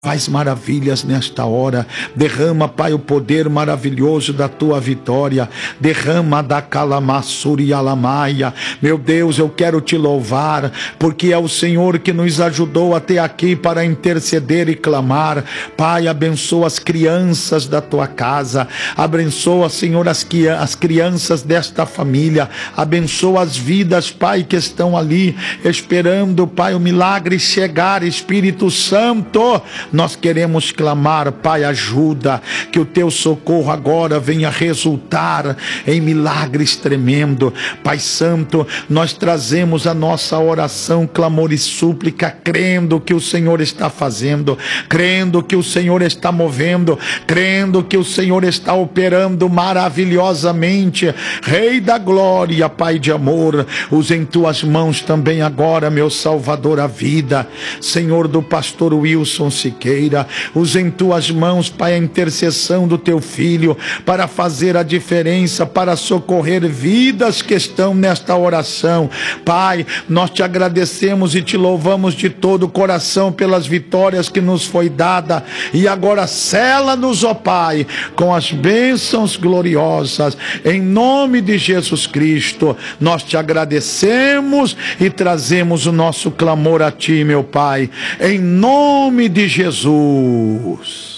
Faz maravilhas nesta hora. Derrama, Pai, o poder maravilhoso da tua vitória. Derrama da calamassuri e alamaia. Meu Deus, eu quero te louvar, porque é o Senhor que nos ajudou até aqui para interceder e clamar. Pai, abençoa as crianças da tua casa. Abençoa, Senhor, as crianças desta família. Abençoa as vidas, Pai, que estão ali esperando, Pai, o milagre chegar. Espírito Santo, nós queremos clamar, Pai, ajuda, que o teu socorro agora venha resultar em milagres tremendo. Pai Santo, nós trazemos a nossa oração, clamor e súplica, crendo que o Senhor está fazendo, crendo que o Senhor está movendo, crendo que o Senhor está operando maravilhosamente. Rei da glória, Pai de amor, usa em tuas mãos também agora, meu Salvador, a vida, Senhor, do pastor Wilson Siqueira. Usa em tuas mãos, Pai, a intercessão do teu filho para fazer a diferença, para socorrer vidas que estão nesta oração. Pai, nós te agradecemos e te louvamos de todo o coração pelas vitórias que nos foi dada, e agora sela-nos, ó Pai, com as bênçãos gloriosas, em nome de Jesus Cristo. Nós te agradecemos e trazemos o nosso clamor a ti, meu Pai, em nome de Jesus.